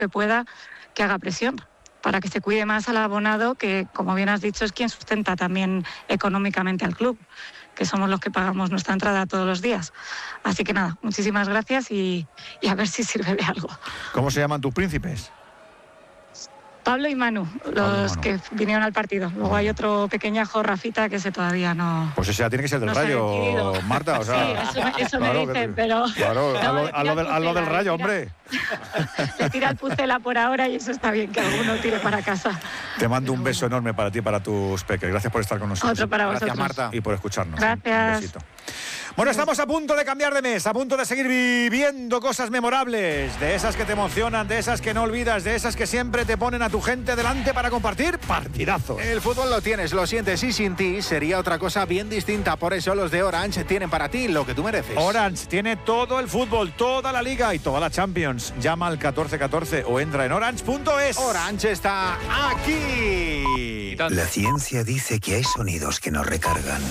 que pueda, que haga presión, para que se cuide más al abonado, que, como bien has dicho, es quien sustenta también económicamente al club, que somos los que pagamos nuestra entrada todos los días. Así que nada, muchísimas gracias y a ver si sirve de algo. ¿Cómo se llaman tus príncipes? Pablo y Manu, los que vinieron al partido. Luego hay otro pequeñajo, Rafita, que ese todavía no... Pues ese ya tiene que ser del no Rayo, Marta, o sea... Sí, eso claro, me dicen, pero... Claro, hazlo del Rayo, hombre. Le tira el Pucela por ahora y eso está bien, que alguno tire para casa. Te mando un beso enorme para ti y para tus peques. Gracias por estar con nosotros. Otro para vosotros. Gracias, Marta. Y por escucharnos. Gracias. Un besito. Bueno, estamos a punto de cambiar de mes, a punto de seguir viviendo cosas memorables, de esas que te emocionan, de esas que no olvidas, de esas que siempre te ponen a tu gente delante para compartir partidazos. El fútbol lo tienes, lo sientes y sin ti sería otra cosa bien distinta. Por eso los de Orange tienen para ti lo que tú mereces. Orange tiene todo el fútbol, toda la Liga y toda la Champions. Llama al 1414 o entra en orange.es. Orange está aquí. La ciencia dice que hay sonidos que nos recargan.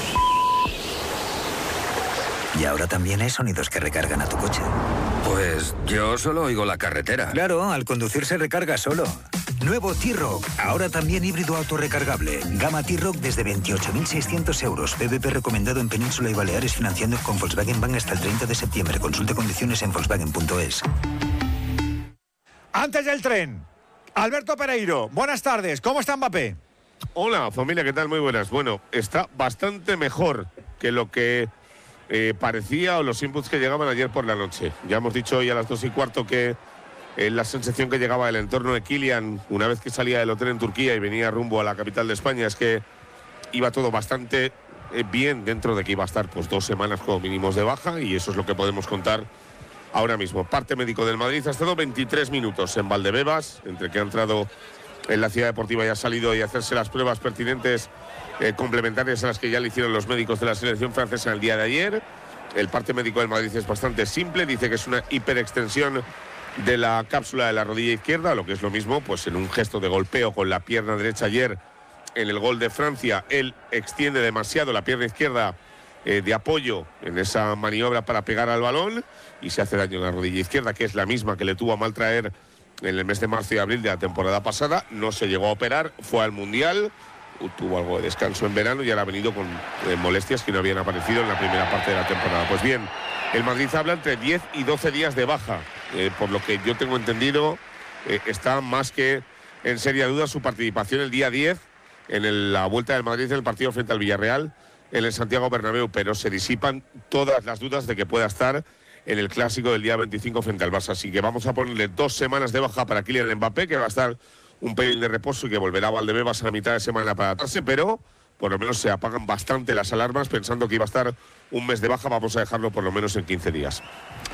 Y ahora también hay sonidos que recargan a tu coche. Pues yo solo oigo la carretera. Claro, al conducir se recarga solo. Nuevo T-Roc, ahora también híbrido autorrecargable. Gama T-Roc desde 28.600 euros. PVP recomendado en Península y Baleares, financiando con Volkswagen Bank hasta el 30 de septiembre. Consulte condiciones en volkswagen.es. Antes del tren, Alberto Pereiro, buenas tardes. ¿Cómo está Mbappé? Hola, familia, ¿qué tal? Muy buenas. Bueno, está bastante mejor que lo que parecía o los inputs que llegaban ayer por la noche. Ya hemos dicho hoy a las 2:15 que la sensación que llegaba del entorno de Kylian una vez que salía del hotel en Turquía y venía rumbo a la capital de España es que iba todo bastante bien, dentro de que iba a estar pues 2 semanas como mínimos de baja, y eso es lo que podemos contar ahora mismo. Parte médico del Madrid ha estado 23 minutos en Valdebebas, entre que ha entrado en la ciudad deportiva y ha salido y hacerse las pruebas pertinentes complementarias a las que ya le hicieron los médicos de la selección francesa en el día de ayer. El parte médico del Madrid es bastante simple, dice que es una hiperextensión de la cápsula de la rodilla izquierda, lo que es lo mismo, pues en un gesto de golpeo con la pierna derecha ayer en el gol de Francia, él extiende demasiado la pierna izquierda de apoyo en esa maniobra para pegar al balón y se hace daño en la rodilla izquierda, que es la misma que le tuvo a maltraer en el mes de marzo y abril de la temporada pasada. No se llegó a operar, fue al Mundial, tuvo algo de descanso en verano y ahora ha venido con molestias que no habían aparecido en la primera parte de la temporada. Pues bien, el Madrid habla entre 10 y 12 días de baja. Por lo que yo tengo entendido, está más que en seria duda su participación el día 10 en la vuelta del Madrid en el partido frente al Villarreal en el Santiago Bernabéu, pero se disipan todas las dudas de que pueda estar en el clásico del día 25 frente al Barça. Así que vamos a ponerle 2 semanas de baja para Kylian Mbappé, que va a estar un pelín de reposo y que volverá a Valdebebas a la mitad de semana para tratarse, pero por lo menos se apagan bastante las alarmas pensando que iba a estar un mes de baja. Vamos a dejarlo por lo menos en 15 días.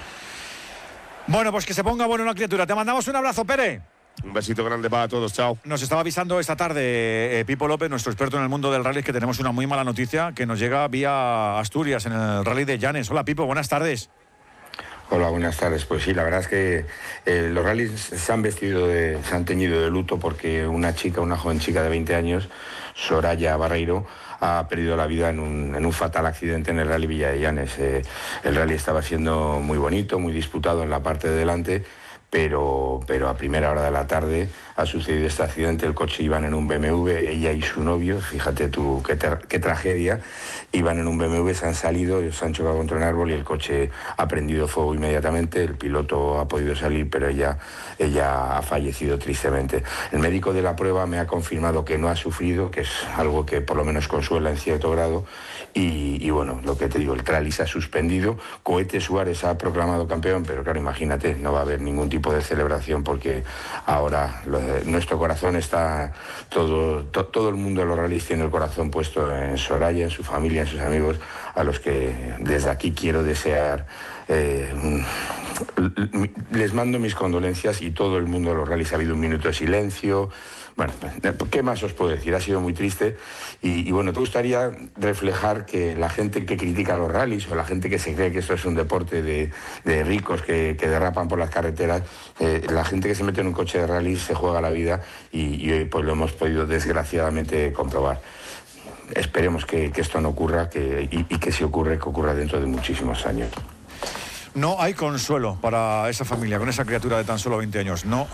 Bueno, pues que se ponga bueno una criatura. Te mandamos un abrazo, Pere. Un besito grande para todos, chao. Nos estaba avisando esta tarde Pipo López, nuestro experto en el mundo del rally, que tenemos una muy mala noticia que nos llega vía Asturias en el rally de Llanes. Hola, Pipo, buenas tardes. Hola, buenas tardes. Pues sí, la verdad es que los rallies se han teñido de luto porque una joven chica de 20 años, Soraya Barreiro, ha perdido la vida en un fatal accidente en el rally Villa de Llanes. El rally estaba siendo muy bonito, muy disputado en la parte de delante, pero a primera hora de la tarde ha sucedido este accidente. El coche iban en un BMW, ella y su novio, fíjate tú qué tragedia, iban en un BMW, se han salido, se han chocado contra un árbol y el coche ha prendido fuego inmediatamente. El piloto ha podido salir, pero ella ha fallecido tristemente. El médico de la prueba me ha confirmado que no ha sufrido, que es algo que por lo menos consuela en cierto grado, y bueno, lo que te digo, el rally se ha suspendido. Cohete Suárez ha proclamado campeón, pero claro, imagínate, no va a haber ningún tipo de celebración porque ahora nuestro corazón está, todo el mundo de los rallies tiene el corazón puesto en Soraya, en su familia, en sus amigos, a los que desde aquí quiero desear, les mando mis condolencias, y todo el mundo de los rallies ha habido un minuto de silencio. Bueno, ¿qué más os puedo decir? Ha sido muy triste y bueno, te gustaría reflejar que la gente que critica los rallies o la gente que se cree que esto es un deporte de ricos que derrapan por las carreteras, la gente que se mete en un coche de rallies se juega la vida y hoy pues lo hemos podido desgraciadamente comprobar. Esperemos que esto no ocurra y que si ocurre, que ocurra dentro de muchísimos años. No hay consuelo para esa familia con esa criatura de tan solo 20 años. No